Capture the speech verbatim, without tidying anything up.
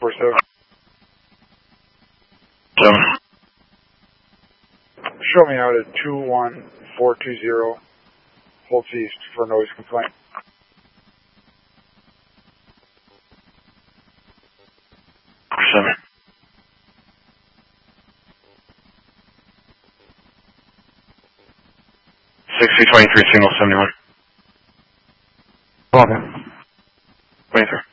four seven. Seven. Show me out at two one four two zero, Holtz East for noise complaint. Seven. sixty twenty-three, single seventy-one. Okay. twenty-three.